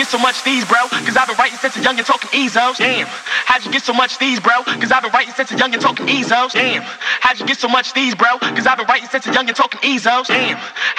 get so much these, bro? Cause I've been writing since a young and talking EZOs. Damn, how'd you get so much these, bro? Cause I've been writing since a young and talking EZOs. Damn, how'd you get so much these, bro? Cause I've been writing since a young and talking EZOs. Damn,